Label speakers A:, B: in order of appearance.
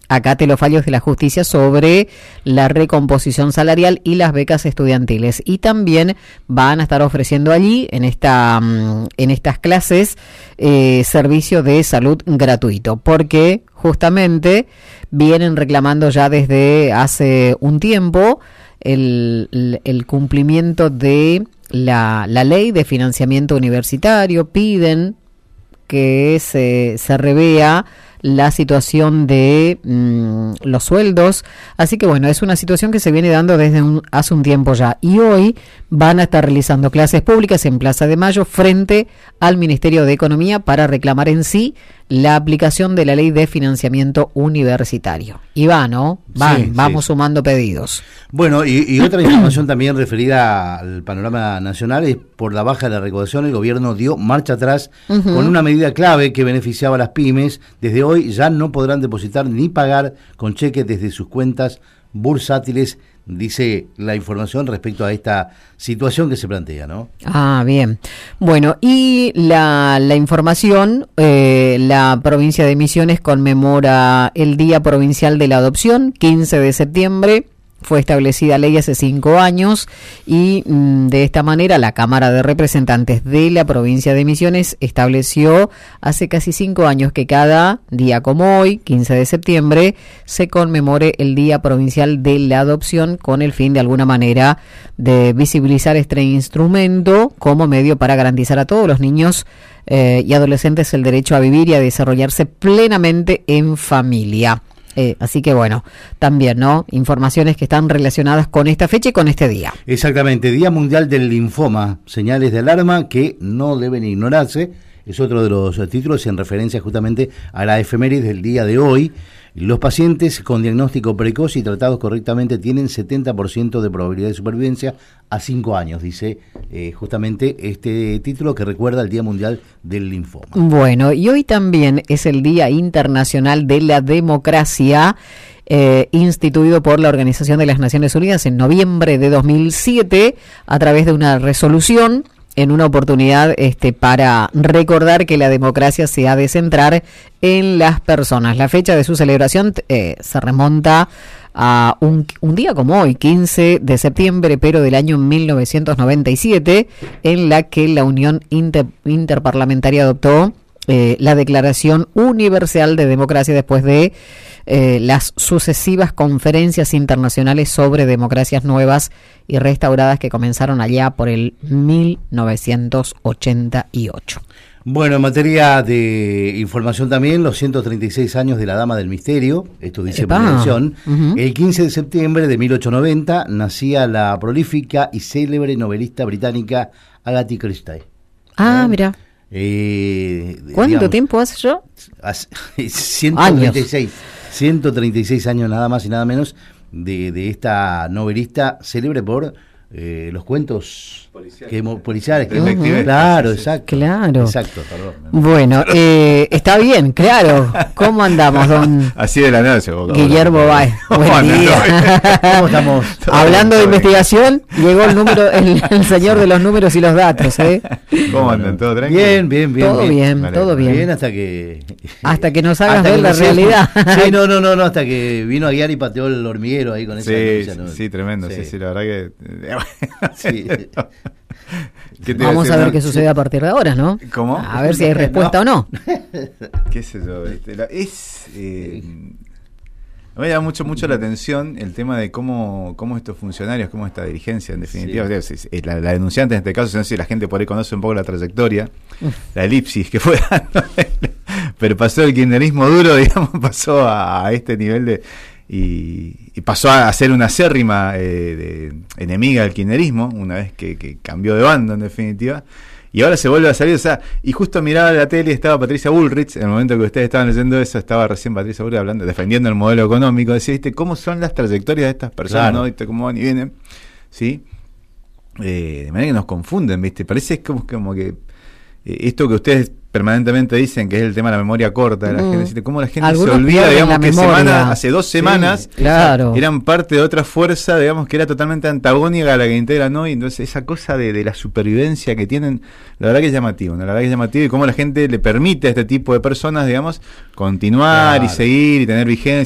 A: acate los fallos de la justicia sobre la recomposición salarial y las becas estudiantiles. Y también van a estar ofreciendo allí, en estas clases, servicio de salud gratuito, porque justamente vienen reclamando ya desde hace un tiempo el cumplimiento de la ley de financiamiento universitario. Piden que se revea la situación de los sueldos, así que bueno, es una situación que se viene dando desde hace un tiempo ya, y hoy van a estar realizando clases públicas en Plaza de Mayo frente al Ministerio de Economía para reclamar en sí la aplicación de la ley de financiamiento universitario. Y vamos sumando pedidos.
B: Bueno, y otra información también referida al panorama nacional es por la baja de la recaudación. El gobierno dio marcha atrás con una medida clave que beneficiaba a las pymes. Desde hoy ya no podrán depositar ni pagar con cheques desde sus cuentas bursátiles, dice la información respecto a esta situación que se plantea, ¿no? Ah, bien. Bueno, y la información, la provincia de Misiones conmemora el Día Provincial de la Adopción, 15 de septiembre. Fue establecida ley hace 5 años y de esta manera la Cámara de Representantes de la provincia de Misiones estableció hace casi 5 años que cada día como hoy, 15 de septiembre, se conmemore el Día Provincial de la Adopción, con el fin de alguna manera de visibilizar este instrumento como medio para garantizar a todos los niños y adolescentes el derecho a vivir y a desarrollarse plenamente en familia. Así que bueno, también, ¿no? Informaciones que están relacionadas con esta fecha y con este día. Exactamente, Día Mundial del Linfoma, señales de alarma que no deben ignorarse. Es otro de los títulos en referencia justamente a la efeméride del día de hoy. Los pacientes con diagnóstico precoz y tratados correctamente tienen 70% de probabilidad de supervivencia a 5 años, dice justamente este título que recuerda el Día Mundial del Linfoma. Bueno, y hoy también es el Día Internacional de la Democracia, instituido por la Organización de las Naciones Unidas en noviembre de 2007 a través de una resolución, en una oportunidad para recordar que la democracia se ha de centrar en las personas. La fecha de su celebración se remonta a un día como hoy, 15 de septiembre, pero del año 1997, en la que la Unión Interparlamentaria adoptó la Declaración Universal de Democracia después de las sucesivas conferencias internacionales sobre democracias nuevas y restauradas que comenzaron allá por el 1988. Bueno, en materia de información también, los 136 años de la Dama del Misterio, esto dice Prevención. El 15 de septiembre de 1890 nacía la prolífica y célebre novelista británica Agatha Christie. Mira. ¿Cuánto tiempo hace yo? Hace 136 años nada más y nada menos de esta novelista célebre por los cuentos policiales. Claro, exacto. Exacto, perdón. Bueno, está bien, claro. ¿Cómo andamos, don Así de la nada, Guillermo Báez? Buen día. ¿Cómo estamos? Hablando de investigación, llegó el señor de los números y los datos, ¿Cómo andan? ¿Todo tranquilo? Bien. Todo bien. Hasta que nos hagas ver la realidad. Sí, no, hasta que vino a guiar y pateó el hormiguero ahí con esa denuncia. Sí, tremendo, sí, la verdad que... Sí. Vamos a ver qué sucede a partir de ahora, ¿no? ¿Cómo? A ver si hay respuesta o no. ¿Qué sé yo? Me llama mucho la atención el tema de cómo estos funcionarios, cómo esta dirigencia, en definitiva, la denunciante en este caso, no sé si la gente por ahí conoce un poco la trayectoria, la elipsis que fue dando, pero pasó del kirchnerismo duro, digamos, pasó a este nivel de... Y pasó a ser una acérrima enemiga del kirchnerismo una vez que cambió de bando, en definitiva, y ahora se vuelve a salir, y justo miraba la tele y estaba Patricia Bullrich, en el momento que ustedes estaban leyendo eso, estaba recién Patricia Bullrich defendiendo el modelo económico, decía, ¿viste cómo son las trayectorias de estas personas? Claro. ¿No? ¿Viste cómo van y vienen? ¿Sí? De manera que nos confunden, ¿viste? Parece como que esto que ustedes permanentemente dicen que es el tema de la memoria corta de la gente, cómo la gente se olvida, digamos, que hace 2 semanas eran parte de otra fuerza, digamos, que era totalmente antagónica a la que integra, ¿no? Y entonces esa cosa de la supervivencia que tienen, la verdad que es llamativo, ¿no? La verdad que es llamativo, y cómo la gente le permite a este tipo de personas, digamos, continuar y seguir y tener vigencia.